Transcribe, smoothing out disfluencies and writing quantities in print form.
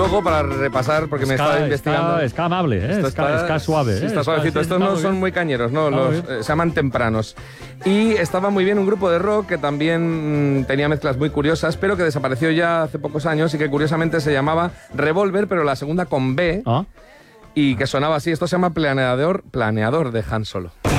luego, para repasar, porque me estaba investigando... Está amable, ¿eh? Está suave. Sí, está suavecito. Estos no son muy cañeros, ¿no? Se llaman tempranos. Y estaba muy bien un grupo de rock que también tenía mezclas muy curiosas, pero que desapareció ya hace pocos años y que curiosamente se llamaba Revolver, pero la segunda con B, y que sonaba así. Esto se llama Planeador de Han Solo.